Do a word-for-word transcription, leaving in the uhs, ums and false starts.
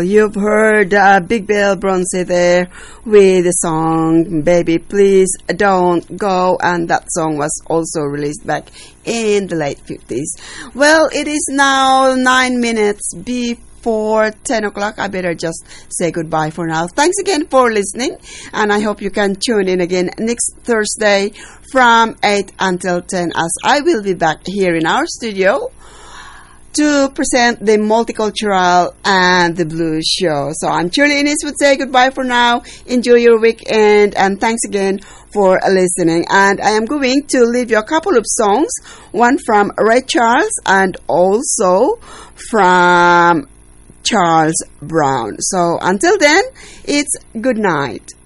You've heard uh, Big Bill Bronzy there with the song Baby Please Don't Go, and that song was also released back in the late fifties. Well, it is now nine minutes before ten o'clock. I better just say goodbye for now. Thanks again for listening, and I hope you can tune in again next Thursday from eight until ten, as I will be back here in our studio to present the Multicultural and the Blues show. So I'm Shirley Innes would say goodbye for now. Enjoy your weekend, and thanks again for listening. And I am going to leave you a couple of songs, one from Ray Charles and also from Charles Brown. So until then, it's good night.